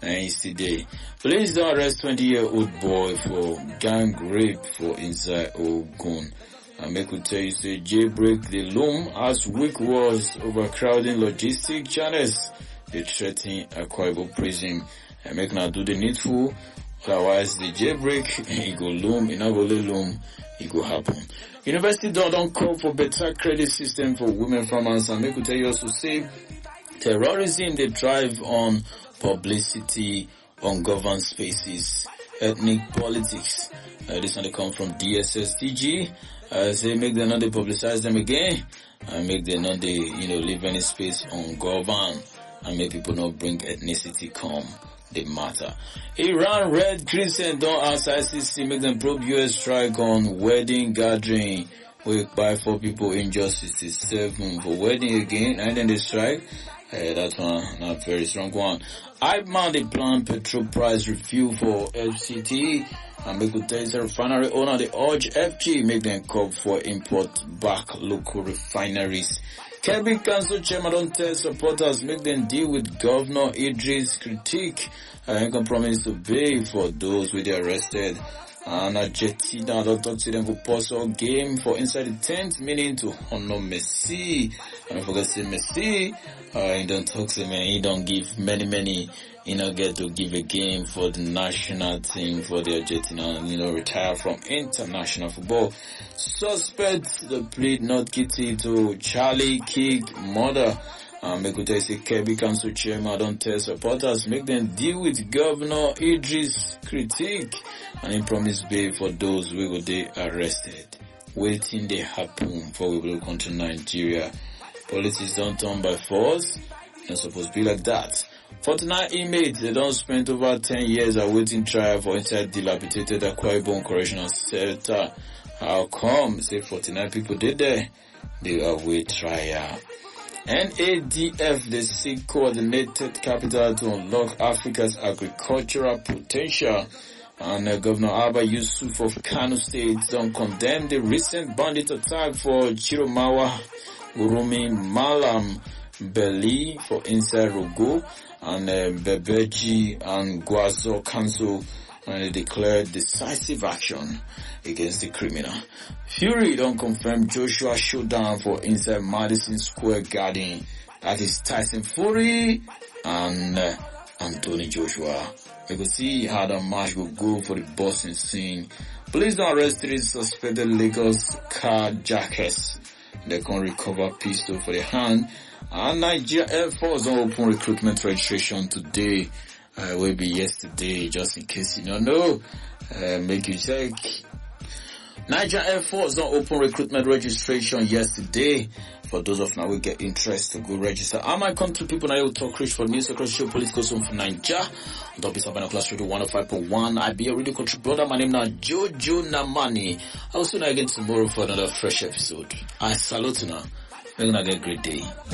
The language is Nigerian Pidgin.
yesterday. Police don't arrest 20-year-old boy for gang rape for inside Ogun. And make we tell you, say, jailbreak the loom as weak was overcrowding logistic channels. They threaten Akwa Ibom prison. And make now do the needful. Otherwise, the jailbreak, it go loom, it not go loom, it go happen. University don't call for better credit system for women farmers. And make we tell you also, say, terrorism, they drive on publicity on governed spaces, ethnic politics. This one they come from DSSTG. Say make them not they publicize them again, and make them not they leave any space on govern, and make people not bring ethnicity come. They matter. Iran Red Crescent don't ask ICC make them probe US strike on wedding gathering. We by 4 people injured 67 for wedding again, and then they strike. That one not very strong one. IBMA they plan petrol price review for FCT. And make good tell refinery owner they urge FG make them call for import back local refineries. Kebbi Council chairman don't tell supporters make them deal with Governor Idris' critique and can promise to pay for those with the arrested. And Argentina don't talk to them for possible game for inside the 10th meaning to honor Messi. And I forget to say Messi, he don't talk to me, he don't give many get to give a game for the national team for the Argentina, retire from international football. Suspect the plead not guilty to Charlie Kirk murder. Make we say Kebbi Council chairman don't tell supporters make them deal with Governor Idris' critique and he promised bail for those we will they arrested. Waiting they happen for we will come to Nigeria. Politics don't turn by force. Not supposed to be like that. 49 inmates, they don't spend over 10 years awaiting trial for inside dilapidated Akwa Ibom Correctional Center. How come? Say 49 people did there. They await trial. NADF, the seek coordinated capital to unlock Africa's agricultural potential. And Governor Abba Yusuf of Kano State don't condemn the recent bandit attack for Chiromawa, Urumi, Malam, Beli for inside Rogo, and Bebeji and Gwazo Council and declared decisive action against the criminal. Fury don't confirm Joshua showdown for inside Madison Square Garden. That is Tyson Fury and Anthony Joshua. We will see how the match will go for the boxing scene. Police don't arrest 3 suspected Lagos carjackers. They can recover pistol for the hand. And Nigeria Air Force don't open recruitment registration today. Will be yesterday, just in case you don't know. Make you check. Nigeria Air Force don't open recruitment registration yesterday. For those of now we get interest to go register. I might come to people now will talk rich for news across your political zone for Nigeria. Don't be stopping class radio 105.1. I be a radio country brother. My name now Jojo Namani. I will soon again tomorrow for another fresh episode. I salute you now. We're gonna get a great day.